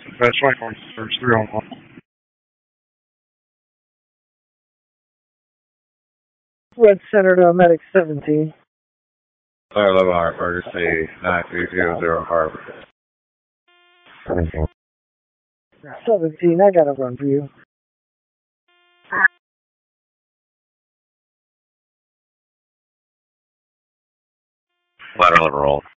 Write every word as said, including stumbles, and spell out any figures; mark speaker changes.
Speaker 1: That's like on there's three on one.
Speaker 2: Red Center to Medic seventeen.
Speaker 3: Fire level Hartford, C nine three zero zero Harvard.
Speaker 2: seventeen, I got a run for you.
Speaker 3: Lateral roll.